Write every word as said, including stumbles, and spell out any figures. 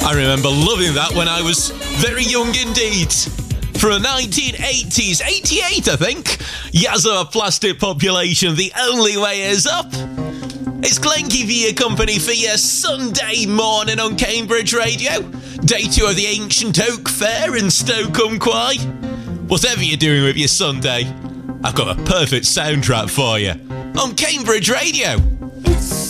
I remember loving that when I was very young indeed. From nineteen eighties, eighty-eight I think. Yazoo Plastic Population, The Only Way Is Up. It's Glenkie for your company for your Sunday morning on Cambridge Radio. Day two of the Ancient Oak Fair in Stoke-on-Quay. Whatever you're doing with your Sunday, I've got a perfect soundtrack for you on Cambridge Radio.